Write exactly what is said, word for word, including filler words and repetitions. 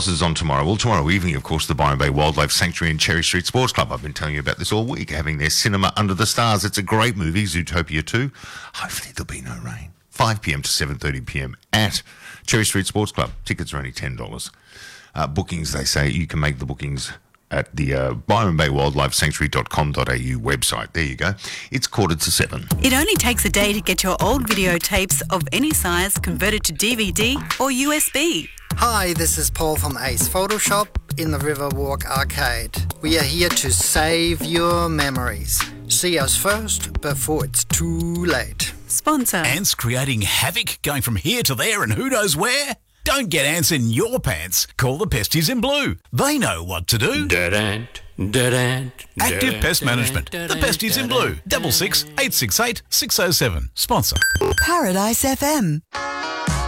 else is on tomorrow? Well, tomorrow evening, of course, the Byron Bay Wildlife Sanctuary and Cherry Street Sports Club. I've been telling you about this all week, having their Cinema Under the Stars. It's a great movie, Zootopia two. Hopefully there'll be no rain. five p.m. to seven thirty p.m. at Cherry Street Sports Club. Tickets are only ten dollars. Uh, bookings, they say, you can make the bookings at the uh, byron bay wildlife sanctuary dot com dot a u website. There you go. It's quarter to seven. It only takes a day to get your old videotapes of any size converted to D V D or U S B. Hi, this is Paul from Ace Photoshop in the Riverwalk Arcade. We are here to save your memories. See us first before it's too late. Sponsor. Ants creating havoc, going from here to there and who knows where? Don't get ants in your pants. Call the Pesties in Blue. They know what to do. Da-dant, da-dant, Active Pest Management. The Pesties in Blue. Double six eight six eight six oh seven. Sponsor. Paradise F M.